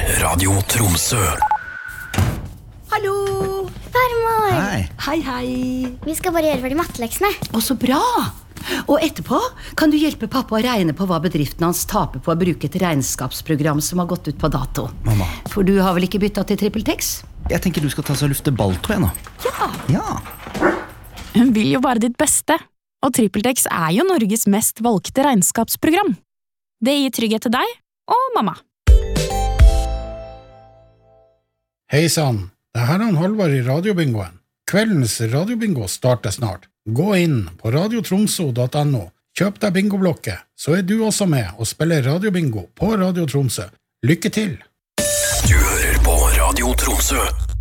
Radio Tromsø. Hallo! Farmor! Hei, hei. Vi skal bare gjøre ferdig matteleksene. Å, så bra! Og etterpå kan du hjelpe pappa å regne på hva bedriften hans taper på å bruke et regnskapsprogram som har gått ut på dato. Mamma. For du har vel ikke byttet til TrippelTex? Jeg tenker du skal ta så lufte balltå nå. Ja. Hun vil jo bare ditt beste, og TrippelTex jo Norges mest valgte regnskapsprogram. Det gir trygghet til deg og mamma. Hei sann, det her Halvard I radiobingoen. Kveldens radiobingo starter snart. Gå inn på radiotromso.no, kjøp deg bingoblokke, så du også med og spiller radiobingo på Radio Tromsø. Lykke til! Du hører på Radio Tromsø.